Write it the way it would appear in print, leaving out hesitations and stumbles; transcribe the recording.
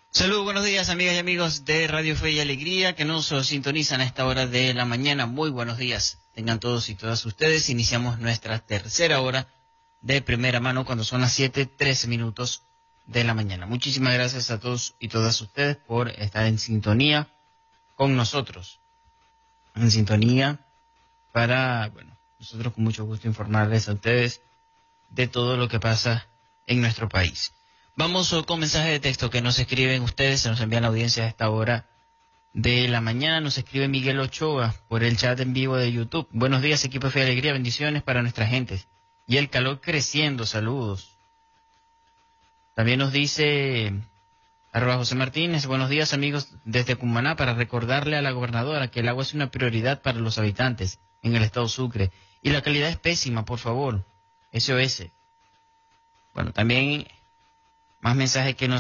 Saludos, buenos días amigas y amigos de Radio Fe y Alegría que nos sintonizan a esta hora de la mañana. Muy buenos días, tengan todos y todas ustedes. Iniciamos nuestra tercera hora de primera mano cuando son las 7:13 de la mañana. Muchísimas gracias a todos y todas ustedes por estar en sintonía con nosotros. En sintonía para, nosotros con mucho gusto informarles a ustedes de todo lo que pasa en nuestro país. Vamos con mensajes de texto que nos escriben ustedes, se nos envían la audiencia a esta hora de la mañana. Nos escribe Miguel Ochoa por el chat en vivo de YouTube. Buenos días, equipo de Fe y Alegría, bendiciones para nuestra gente. Y el calor creciendo, saludos. También nos dice @José Martínez, buenos días amigos desde Cumaná, para recordarle a la gobernadora que el agua es una prioridad para los habitantes en el estado Sucre. Y la calidad es pésima, por favor. SOS. Bueno, también más mensajes que nos